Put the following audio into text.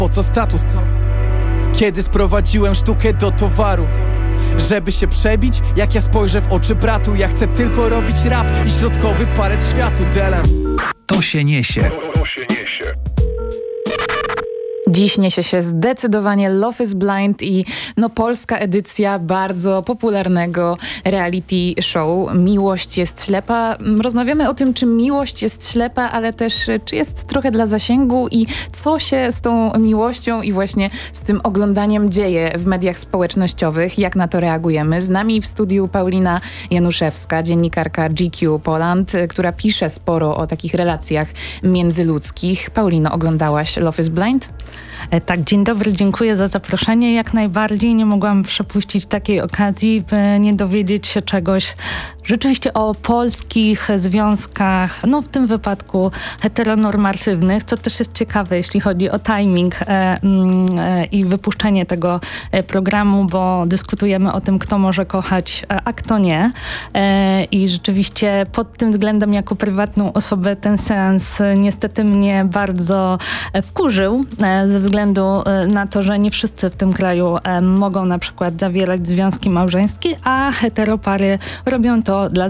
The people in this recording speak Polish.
po co status? Kiedy sprowadziłem sztukę do towaru, żeby się przebić, jak ja spojrzę w oczy bratu. Ja chcę tylko robić rap i środkowy palec światu delem. To się niesie. Dziś niesie się zdecydowanie Love is Blind i polska edycja bardzo popularnego reality show Miłość jest ślepa. Rozmawiamy o tym, czy miłość jest ślepa, ale też czy jest trochę dla zasięgu i co się z tą miłością i właśnie z tym oglądaniem dzieje w mediach społecznościowych, jak na to reagujemy. Z nami w studiu Paulina Januszewska, dziennikarka GQ Poland, która pisze sporo o takich relacjach międzyludzkich. Paulino, oglądałaś Love is Blind? Tak, dzień dobry, dziękuję za zaproszenie. Jak najbardziej nie mogłam przepuścić takiej okazji, by nie dowiedzieć się czegoś rzeczywiście o polskich związkach, w tym wypadku heteronormatywnych, co też jest ciekawe, jeśli chodzi o timing i wypuszczenie tego programu, bo dyskutujemy o tym, kto może kochać, a kto nie. I rzeczywiście pod tym względem, jako prywatną osobę, ten seans niestety mnie bardzo wkurzył, ze względu na to, że nie wszyscy w tym kraju mogą na przykład zawierać związki małżeńskie, a heteropary robią to dla